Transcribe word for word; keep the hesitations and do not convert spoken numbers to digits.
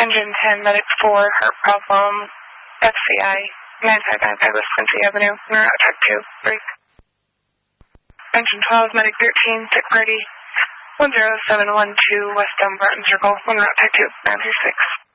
Engine ten, Medic four, heart problem, F C I, nine five nine five West Quincy Avenue, en route track two, break. Engine twelve, Medic thirteen, sick party, one zero seven one two West Dumbarton Circle, en route track two, nine three six.